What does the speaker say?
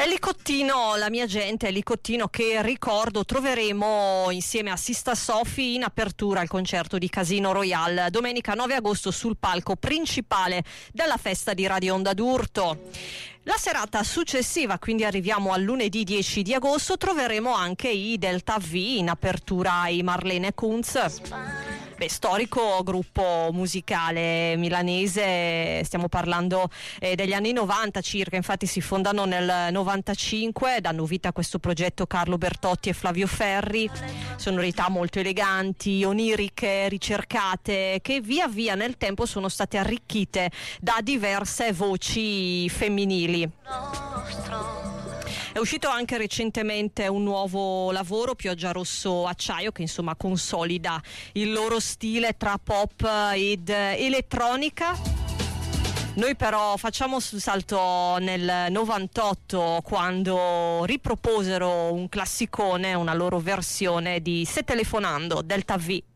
Elicottino, la mia gente, Elicottino che ricordo troveremo insieme a Sista Sofi in apertura al concerto di Casino Royale domenica 9 agosto sul palco principale della festa di Radio Onda d'Urto. La serata successiva, quindi arriviamo al lunedì 10 di agosto, troveremo anche i Delta V in apertura ai Marlene Kunz. Storico gruppo musicale milanese, stiamo parlando degli anni 90 circa, infatti si fondano nel 95, danno vita a questo progetto Carlo Bertotti e Flavio Ferri, sonorità molto eleganti, oniriche, ricercate, che via via nel tempo sono state arricchite da diverse voci femminili. È uscito anche recentemente un nuovo lavoro, Pioggia Rosso Acciaio, che insomma consolida il loro stile tra pop ed elettronica. Noi però facciamo un salto nel 98 quando riproposero un classicone, una loro versione di Se telefonando, Delta V.